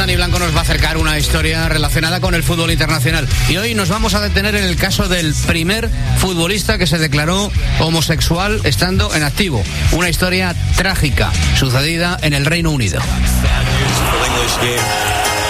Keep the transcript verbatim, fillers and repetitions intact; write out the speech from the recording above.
Dani Blanco nos va a acercar una historia relacionada con el fútbol internacional. Y hoy nos vamos a detener en el caso del primer futbolista que se declaró homosexual estando en activo. Una historia trágica sucedida en el Reino Unido.